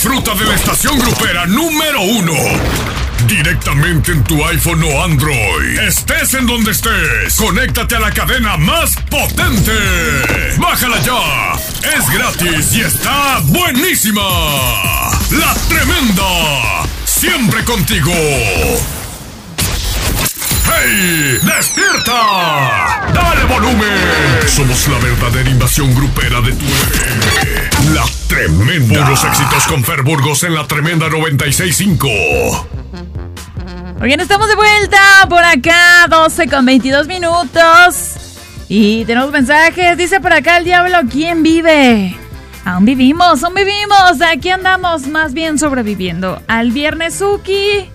Disfruta de la estación grupera número 1. Directamente en tu iPhone o Android. Estés en donde estés, conéctate a la cadena más potente. ¡Bájala ya! Es gratis y está buenísima. La Tremenda. Siempre contigo. ¡Hey! ¡Despierta! ¡Dale volumen! Somos la verdadera invasión grupera de tu FM. La Tremenda. Puros éxitos con Fer Burgos en La Tremenda 96.5. Oigan, estamos de vuelta por acá, 12:22. Y tenemos mensajes. Dice por acá el diablo, ¿quién vive? Aún vivimos. Aquí andamos más bien sobreviviendo al Viernesuki,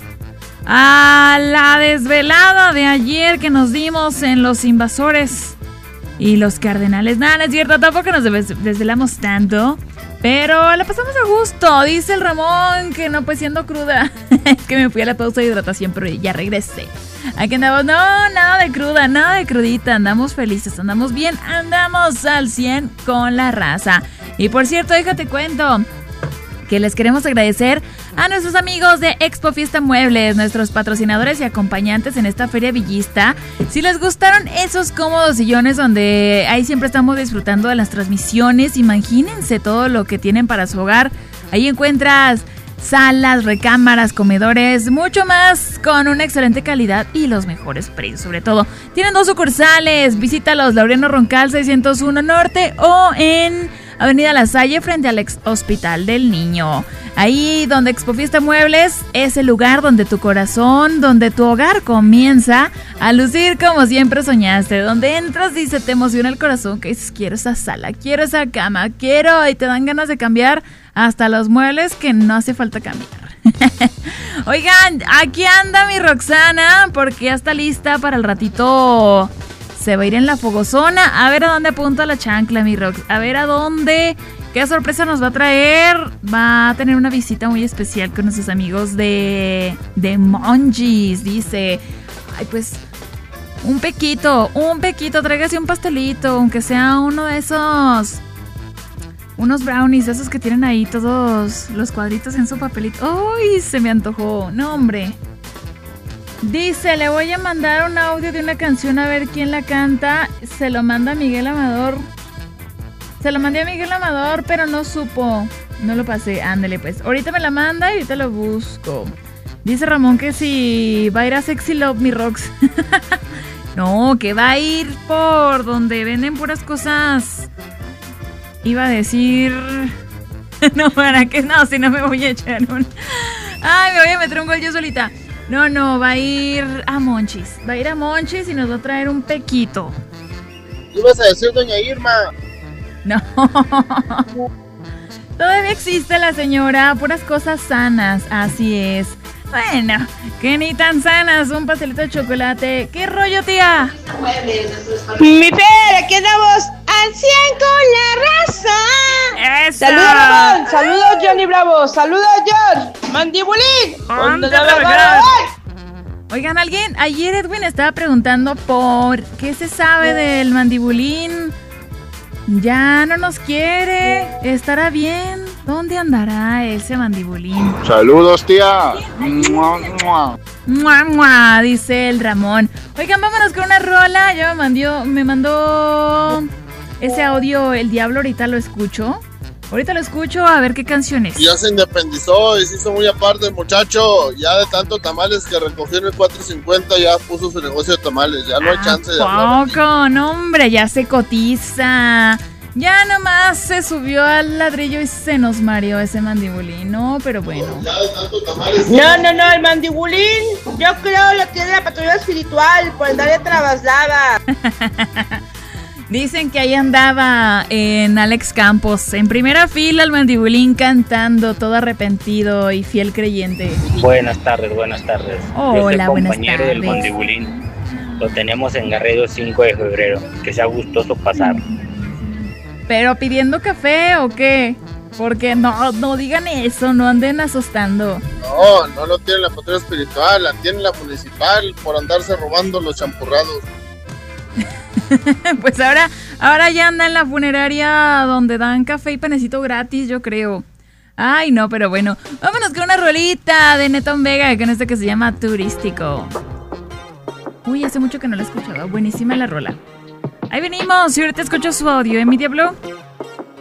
a la desvelada de ayer que nos dimos en los invasores y los cardenales. Nada, no es cierto, tampoco nos desvelamos tanto, pero la pasamos a gusto. Dice el Ramón que no, pues siendo cruda. Es que me fui a la pausa de hidratación, pero ya regresé. Aquí andamos, no, nada de cruda, nada de crudita. Andamos felices, andamos bien, andamos al 100 con la raza. Y por cierto, déjate cuento que les queremos agradecer a nuestros amigos de Expo Fiesta Muebles, nuestros patrocinadores y acompañantes en esta feria villista. Si les gustaron esos cómodos sillones donde ahí siempre estamos disfrutando de las transmisiones, imagínense todo lo que tienen para su hogar. Ahí encuentras salas, recámaras, comedores, mucho más con una excelente calidad y los mejores precios sobre todo. Tienen 2 sucursales, visítalos, Laureano Roncal 601 Norte o en Avenida La Salle frente al ex Hospital del Niño. Ahí donde Expo Fiesta Muebles es el lugar donde tu corazón, donde tu hogar comienza a lucir como siempre soñaste. Donde entras y se te emociona el corazón, que dices, quiero esa sala, quiero esa cama, quiero, y te dan ganas de cambiar hasta los muebles que no hace falta cambiar. Oigan, aquí anda mi Roxana porque ya está lista para el ratito. Se va a ir en la fogozona. A ver a dónde apunta la chancla, mi Rox. A ver a dónde. ¿Qué sorpresa nos va a traer? Va a tener una visita muy especial con nuestros amigos de Monjis. Dice, ay, pues, un pequito. Tráigase un pastelito, aunque sea uno de esos, unos brownies, esos que tienen ahí todos los cuadritos en su papelito. ¡Uy! Se me antojó. No, hombre. Dice, le voy a mandar un audio de una canción a ver quién la canta. Se lo manda Miguel Amador. Se lo mandé a Miguel Amador, pero no supo. No lo pasé. Ándale, pues. Ahorita me la manda y ahorita lo busco. Dice Ramón que si va a ir a Sexy Love, mi Rox. No, que va a ir por donde venden puras cosas. Iba a decir... No, para que no, si no me voy a echar un... Ay, me voy a meter un gol yo solita. No, va a ir a Monchis. Va a ir a Monchis y nos va a traer un pequito. ¿Qué ibas a decir, doña Irma? No. Todavía existe la señora. Puras cosas sanas. Así es. Bueno, que ni tan sanas. Un pastelito de chocolate. ¿Qué rollo, tía? Mi Fer, aquí andamos al 100 con la raza. ¡Eso! Saludos, Ramón. Saludos, Johnny Bravo. Saludos, George. Mandibulín. Oigan, ayer Edwin estaba preguntando por qué se sabe del mandibulín. Ya no nos quiere. ¿Estará bien? ¿Dónde andará ese mandibulín? Saludos, tía. ¡Mua, mua! Dice el Ramón. Oigan, vámonos con una rola. Ya me mandó ese audio el diablo. Ahorita lo escucho, a ver qué canción es. Ya se independizó y se hizo muy aparte el muchacho. Ya de tanto tamales que recogió en el 450, ya puso su negocio de tamales. Ya no hay chance de hablar. Poco, no, hombre, ya se cotiza. Ya nomás se subió al ladrillo y se nos mareó ese mandibulín. No, pero bueno. Ya de tanto tamales. No, el mandibulín, yo creo lo tiene la patrulla espiritual por andar de trabaslada. Dicen que ahí andaba en Alex Campos, en primera fila el mandibulín cantando, todo arrepentido y fiel creyente. Buenas tardes. Hola, buenas compañero tardes. Del mandibulín. Lo tenemos en Garrido 5 de febrero. Que sea gustoso pasar. ¿Pero pidiendo café o qué? Porque no digan eso, no anden asustando. No lo tiene la patrulla espiritual, la tiene la municipal por andarse robando los champurrados. Pues ahora ya anda en la funeraria donde dan café y panecito gratis, yo creo. Ay, no, pero bueno. Vámonos con una rolita de Netón Vega, con esto que se llama Turístico. Uy, hace mucho que no la he escuchado. Buenísima la rola. Ahí venimos. Y ahorita escucho su audio, ¿eh, mi diablo?